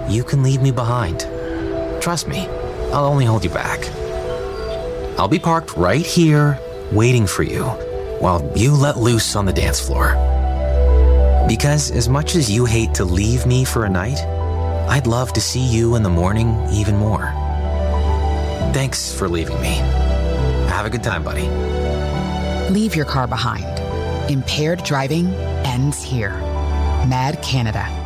you can leave me behind. Trust me, I'll only hold you back. I'll be parked right here, waiting for you, while you let loose on the dance floor. Because as much as you hate to leave me for a night, I'd love to see you in the morning even more. Thanks for leaving me. Have a good time, buddy. Leave your car behind. Impaired driving ends here. Mad Canada.